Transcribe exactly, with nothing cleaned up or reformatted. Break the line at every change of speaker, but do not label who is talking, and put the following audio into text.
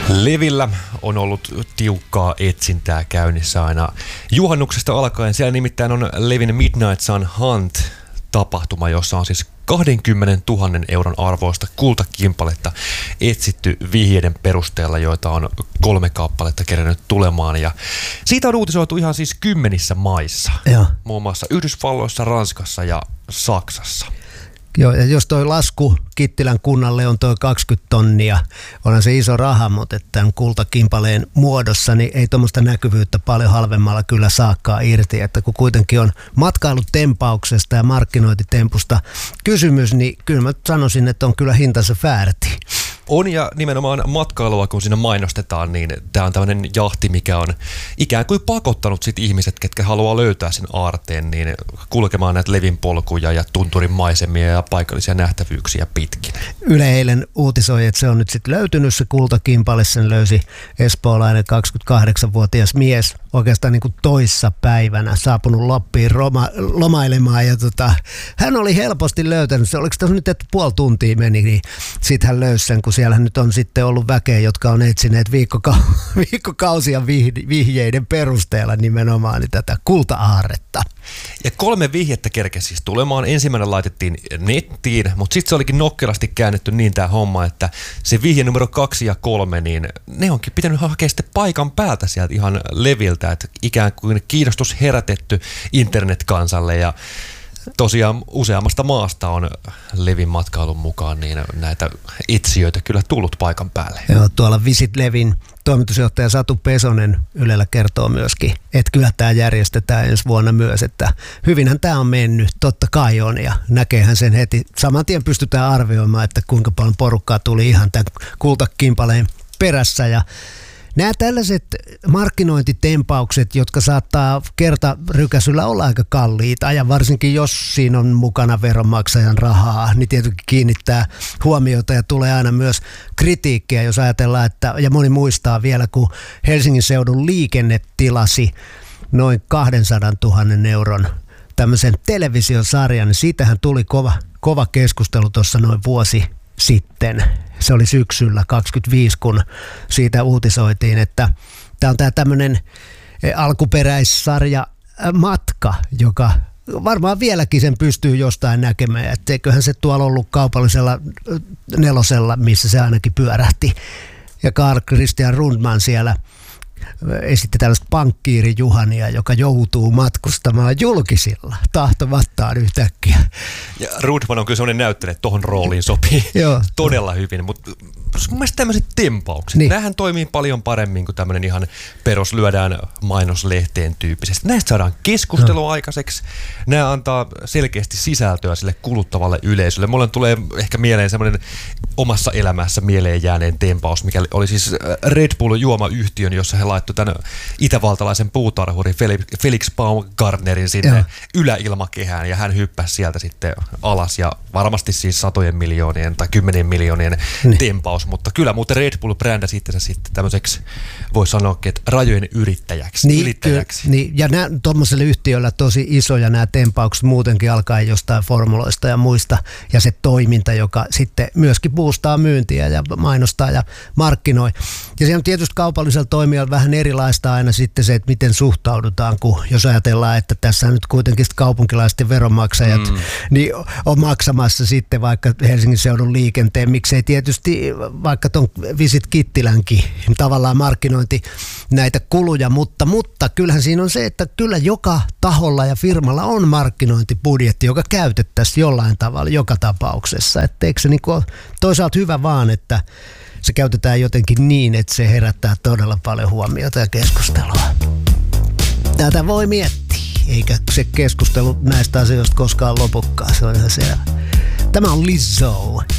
Levillä on ollut tiukkaa etsintää käynnissä aina juhannuksesta alkaen. Siellä nimittäin on Levin Midnight Sun Hunt-tapahtuma, jossa on siis kaksikymmentätuhatta euron arvoista kultakimpaletta etsitty vihjeiden perusteella, joita on kolme kappaletta kerännyt tulemaan. Ja siitä on uutisoitu ihan siis kymmenissä maissa,
Joo.
muun muassa Yhdysvalloissa, Ranskassa ja Saksassa.
Joo, ja jos toi lasku Kittilän kunnalle on toi kaksikymmentä tonnia, onhan se iso raha, mutta tämän kultakimpaleen muodossa niin ei tuommoista näkyvyyttä paljon halvemmalla kyllä saakkaa irti. Että kun kuitenkin on matkailutempauksesta ja markkinointitempusta kysymys, niin kyllä mä sanoisin, että on kyllä hintansa väärti.
On, ja nimenomaan matkailua, kun siinä mainostetaan, niin tämä on tämmöinen jahti, mikä on ikään kuin pakottanut sit ihmiset, ketkä haluaa löytää sen aarteen, niin kulkemaan näitä Levin polkuja ja tunturin maisemia ja paikallisia nähtävyyksiä pitkin.
Yle eilen uutisoi, että se on nyt sitten löytynyt se kultakimpale, sen löysi espoolainen kaksikymmentäkahdeksanvuotias mies oikeastaan niin kuin toissa päivänä saapunut Lappiin roma, lomailemaan ja tota, hän oli helposti löytänyt se, oliko tässä nyt, että puoli tuntia meni, niin sitten hän löysi sen, kun siellä nyt on sitten ollut väkeä, jotka on etsineet viikkoka- viikkokausia vih- vihjeiden perusteella nimenomaan niin tätä kulta-aarretta.
Ja kolme vihjettä kerkesi siis tulemaan. Ensimmäinen laitettiin nettiin, mutta sitten se olikin nokkelasti käännetty niin tämä homma, että se vihje numero kaksi ja kolme, niin ne onkin pitänyt hakea sitten paikan päältä sieltä ihan Leviltä, että ikään kuin kiinnostus herätetty internetkansalle ja tosiaan useammasta maasta on Levin matkailun mukaan niin näitä etsijöitä kyllä tullut paikan päälle.
Joo, tuolla Visit Levin toimitusjohtaja Satu Pesonen Ylellä kertoo myöskin, että kyllä tämä järjestetään ensi vuonna myös, että hyvinhän tämä on mennyt, totta kai on, ja näkeehän sen heti. Saman tien pystytään arvioimaan, että kuinka paljon porukkaa tuli ihan tämän kultakimpaleen perässä, ja nämä tällaiset markkinointitempaukset, jotka saattaa kertarykäisyllä olla aika kalliita ja varsinkin jos siinä on mukana veronmaksajan rahaa, niin tietenkin kiinnittää huomiota ja tulee aina myös kritiikkiä, jos ajatellaan, että ja moni muistaa vielä, kun Helsingin seudun liikenne tilasi noin kaksisataatuhatta euron tämmöisen televisiosarjan, niin siitähän tuli kova, kova keskustelu tuossa noin vuosi sitten. Se oli syksyllä kaksikymmentäviisi, kun siitä uutisoitiin, että tämä on tämä tämmöinen alkuperäissarja Matka, joka varmaan vieläkin sen pystyy jostain näkemään. Et eiköhän se tuolla ollut kaupallisella nelosella, missä se ainakin pyörähti. Ja Carl Christian Rundman siellä esitti tällaista pankkiiri Juhania, joka joutuu matkustamaan julkisilla tahtomattaan yhtäkkiä.
Ja Rundman on kyllä sellainen näyttelijä, että tuohon rooliin sopii todella hyvin, mutta mun mielestä tämmöiset tempaukset, niin. Nämähän toimii paljon paremmin kuin tämmöinen ihan perus lyödään mainoslehteen tyyppisesti. Näistä saadaan keskustelua no. aikaiseksi, nämä antaa selkeästi sisältöä sille kuluttavalle yleisölle. Mulle tulee ehkä mieleen semmoinen omassa elämässä mieleen jääneen tempaus, mikä oli siis Red Bull-juomayhtiön, jossa he laittoi tämän itävaltalaisen puutarhurin Felix Baumgartnerin sinne Joo. yläilmakehään ja hän hyppäsi sieltä sitten alas ja varmasti siis satojen miljoonien tai kymmenien miljoonien niin. tempaus, mutta kyllä muuten Red Bull brändäsi itsensä sitten tämmöiseksi, voisi sanoa, että rajojen yrittäjäksi.
Niin,
yrittäjäksi.
Ky- niin, ja tuommoiselle yhtiöllä tosi isoja nämä tempaukset muutenkin alkaa jostain formuloista ja muista ja se toiminta, joka sitten myöskin boostaa myyntiä ja mainostaa ja markkinoi. Ja se on tietysti kaupallisella toimijalla vähän erilaista aina sitten se, että miten suhtaudutaan, kun jos ajatellaan, että tässä nyt kuitenkin kaupunkilaiset ja veronmaksajat mm. niin on maksamassa sitten vaikka Helsingin seudun liikenteen, miksei tietysti vaikka tuon Visit Kittilänkin tavallaan markkinointi näitä kuluja, mutta, mutta kyllähän siinä on se, että kyllä joka taholla ja firmalla on markkinointibudjetti, joka käytettäisiin jollain tavalla joka tapauksessa, että eikö se niin kuin toisaalta hyvä vaan, että se käytetään jotenkin niin, että se herättää todella paljon huomiota ja keskustelua. Tätä voi miettiä, eikä se keskustelu näistä asioista koskaan lopukkaan, se on ihan selvä. Tämä on Lizzo.